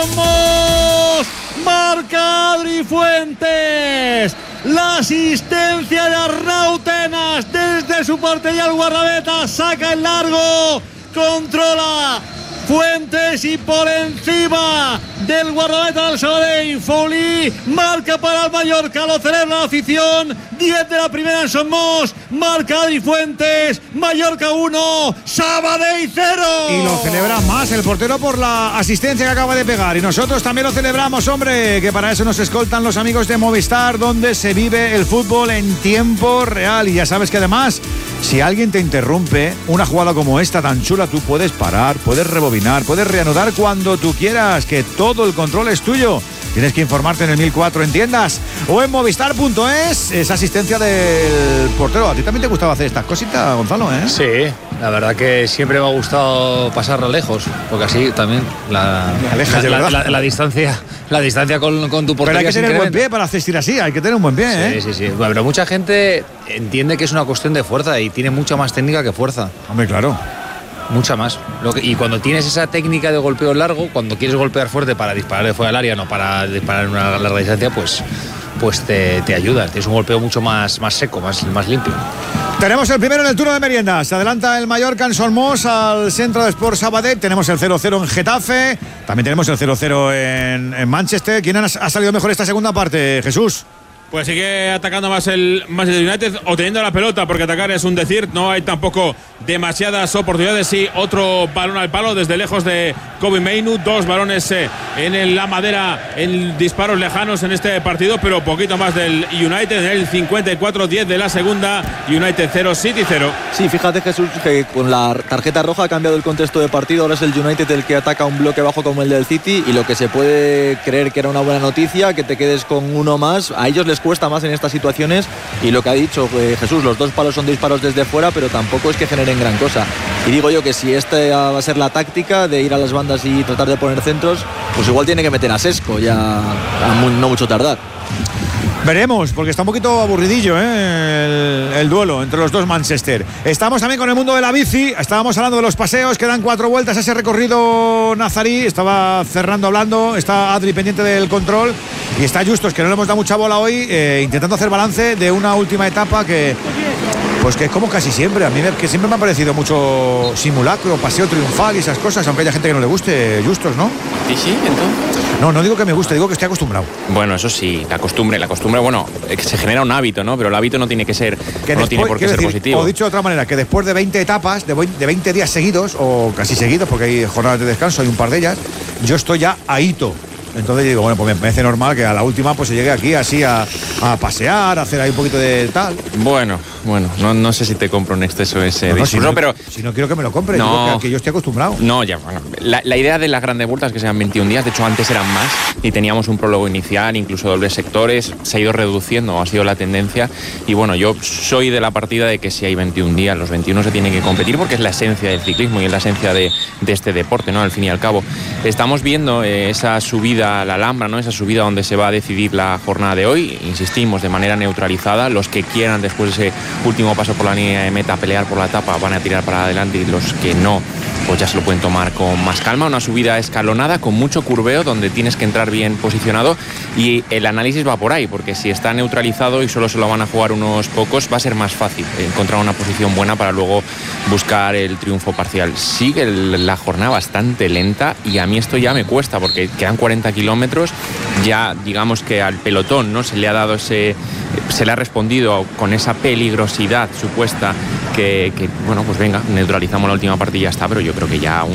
Marca Adri Fuentes. La asistencia de Arnautenas desde su portería al guardameta. Saca el largo. Controla Fuentes y por encima del guardameta del Sabadell, Foulí marca para el Mallorca, lo celebra la afición. 10 de la primera en Somos, marca Adri Fuentes, Mallorca 1, Sabadell 0. Y lo celebra más el portero por la asistencia que acaba de pegar. Y nosotros también lo celebramos, hombre, que para eso nos escoltan los amigos de Movistar, donde se vive el fútbol en tiempo real. Y ya sabes que además, si alguien te interrumpe una jugada como esta tan chula, tú puedes parar, puedes rebobinar, puedes reanudar cuando tú quieras, que todo el control es tuyo. Tienes que informarte en el 1004 en tiendas o en movistar.es. Esa asistencia del portero. ¿A ti también te gustaba hacer estas cositas, Gonzalo? Sí, la verdad que siempre me ha gustado pasarla lejos, porque así también la distancia con tu portería. Pero hay que tener buen pie para asistir así, hay que tener un buen pie. Sí. Bueno, pero mucha gente entiende que es una cuestión de fuerza y tiene mucha más técnica que fuerza. Hombre, claro. Mucha más. Y cuando tienes esa técnica de golpeo largo, cuando quieres golpear fuerte para disparar de fuera del área, no para disparar en una larga distancia, pues te ayuda. Tienes un golpeo mucho más seco, más limpio. Tenemos el primero en el turno de meriendas. Se adelanta el Mallorca en Solmós al Centro de Sport Sabadell. Tenemos el 0-0 en Getafe. También tenemos el 0-0 en Manchester. ¿Quién ha salido mejor esta segunda parte, Jesús? Pues sigue atacando más el Manchester United o teniendo la pelota, porque atacar es un decir. No hay tampoco demasiadas oportunidades. Sí, otro balón al palo desde lejos de Kobbie Mainoo. 2 balones en la madera en disparos lejanos en este partido, pero poquito más del United. En el 54-10 de la segunda, United 0, City 0. Sí, fíjate, Jesús, que con la tarjeta roja ha cambiado el contexto de partido. Ahora es el United el que ataca un bloque bajo como el del City, y lo que se puede creer que era una buena noticia, que te quedes con uno más, a ellos les cuesta más en estas situaciones. Y lo que ha dicho Jesús, los 2 palos son disparos desde fuera, pero tampoco es que generen gran cosa. Y digo yo que si esta va a ser la táctica de ir a las bandas y tratar de poner centros, pues igual tiene que meter a Sesco ya no mucho tardar. Veremos, porque está un poquito aburridillo el duelo entre los dos Manchester. Estamos también con el mundo de la bici. Estábamos hablando de los paseos, quedan 4 vueltas a ese recorrido nazarí. Estaba cerrando hablando, está Adri pendiente del control y está Justos, que no le hemos dado mucha bola hoy, intentando hacer balance de una última etapa que es como casi siempre. A mí que siempre me ha parecido mucho simulacro, paseo triunfal y esas cosas, aunque haya gente que no le guste, Justos, ¿no? ¿Y sí, entonces? No digo que me guste, digo que estoy acostumbrado. Bueno, eso sí, la costumbre, bueno, se genera un hábito, ¿no? Pero el hábito no tiene que ser, no tiene por qué ser positivo. O dicho de otra manera, que después de 20 etapas, de 20 días seguidos, o casi seguidos, porque hay jornadas de descanso, hay un par de ellas, yo estoy ya ahito. Entonces digo, bueno, pues me parece normal que a la última pues se llegue aquí así a pasear, a hacer ahí un poquito de tal. Bueno, no sé si te compro en exceso ese discurso, pero si no quiero que me lo compre, no, digo que yo estoy acostumbrado. No, ya, bueno, la idea de las grandes vueltas es que sean 21 días, de hecho antes eran más y teníamos un prólogo inicial, incluso dobles sectores, se ha ido reduciendo, ha sido la tendencia, y bueno, yo soy de la partida de que si hay 21 días, los 21 se tienen que competir porque es la esencia del ciclismo y es la esencia de este deporte, ¿no? Al fin y al cabo. Estamos viendo esa subida a la Alhambra, ¿no? Esa subida donde se va a decidir la jornada de hoy, insistimos, de manera neutralizada. Los que quieran después de ese último paso por la línea de meta pelear por la etapa van a tirar para adelante, y los que no, pues ya se lo pueden tomar con más calma. Una subida escalonada con mucho curveo donde tienes que entrar bien posicionado, y el análisis va por ahí, porque si está neutralizado y solo se lo van a jugar unos pocos, va a ser más fácil encontrar una posición buena para luego buscar el triunfo parcial. Sigue la jornada bastante lenta y a mí esto ya me cuesta, porque quedan 40 kilómetros, ya digamos que al pelotón, ¿no? Se le ha respondido con esa peligrosidad supuesta que bueno, pues venga, neutralizamos la última parte y ya está, pero yo creo que ya